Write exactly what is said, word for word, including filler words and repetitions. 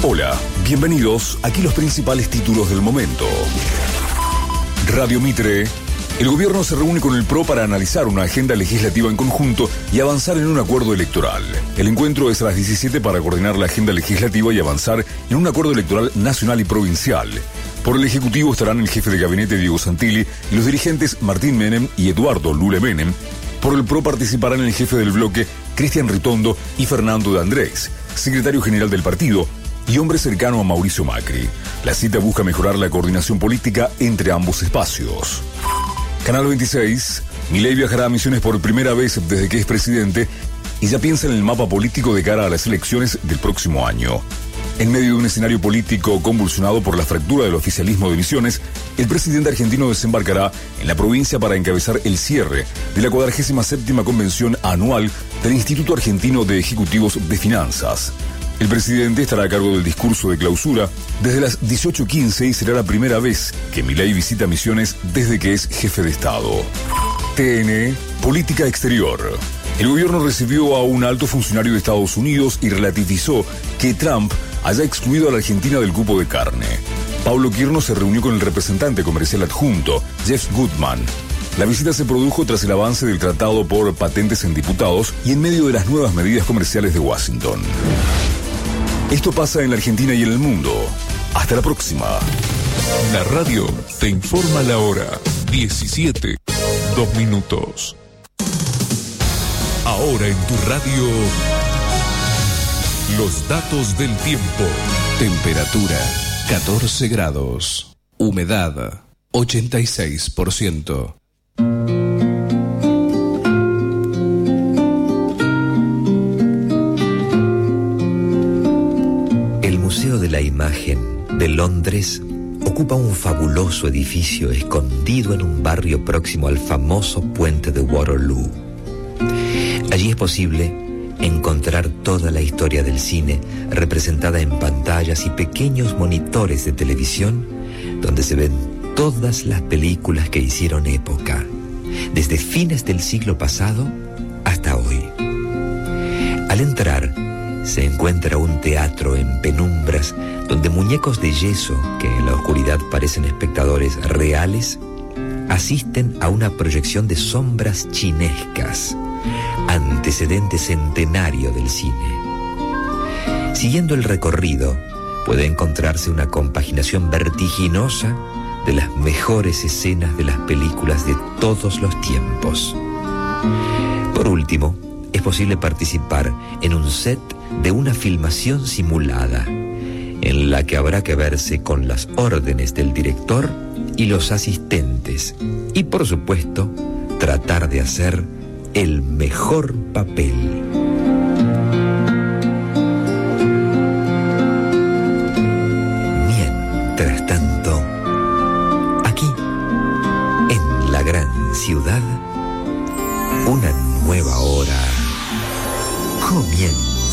Hola, bienvenidos. Aquí los principales títulos del momento. Radio Mitre. El gobierno se reúne con el P R O para analizar una agenda legislativa en conjunto y avanzar en un acuerdo electoral. El encuentro es a las diecisiete para coordinar la agenda legislativa y avanzar en un acuerdo electoral nacional y provincial. Por el Ejecutivo estarán el jefe de gabinete Diego Santilli y los dirigentes Martín Menem y Eduardo Lule Menem. Por el P R O participarán el jefe del bloque Cristian Ritondo y Fernando de Andrés, secretario general del partido y hombre cercano a Mauricio Macri. La cita busca mejorar la coordinación política entre ambos espacios. Canal veintiséis. Milei viajará a Misiones por primera vez desde que es presidente y ya piensa en el mapa político de cara a las elecciones del próximo año. En medio de un escenario político convulsionado por la fractura del oficialismo de Misiones, el presidente argentino desembarcará en la provincia para encabezar el cierre de la cuadragésima séptima convención anual del Instituto Argentino de Ejecutivos de Finanzas. El presidente estará a cargo del discurso de clausura desde las dieciocho quince y será la primera vez que Milei visita Misiones desde que es jefe de Estado. T N, Política Exterior. El gobierno recibió a un alto funcionario de Estados Unidos y relativizó que Trump haya excluido a la Argentina del cupo de carne. Paulo Quirno se reunió con el representante comercial adjunto, Jeff Goodman. La visita se produjo tras el avance del tratado por patentes en diputados y en medio de las nuevas medidas comerciales de Washington. Esto pasa en la Argentina y en el mundo. Hasta la próxima. La radio te informa la hora. diecisiete, dos minutos. Ahora en tu radio, los datos del tiempo. Temperatura, catorce grados. Humedad, ochenta y seis por ciento. El Museo de la Imagen de Londres ocupa un fabuloso edificio escondido en un barrio próximo al famoso puente de Waterloo. Allí es posible encontrar toda la historia del cine representada en pantallas y pequeños monitores de televisión donde se ven todas las películas que hicieron época, desde fines del siglo pasado hasta hoy. Al entrar, se encuentra un teatro en penumbras donde muñecos de yeso, que en la oscuridad parecen espectadores reales, asisten a una proyección de sombras chinescas, antecedente centenario del cine. Siguiendo el recorrido, puede encontrarse una compaginación vertiginosa de las mejores escenas de las películas de todos los tiempos. Por último, es posible participar en un set de una filmación simulada, en la que habrá que verse con las órdenes del director y los asistentes, y por supuesto, tratar de hacer el mejor papel. Mientras tanto, aquí, en la gran ciudad,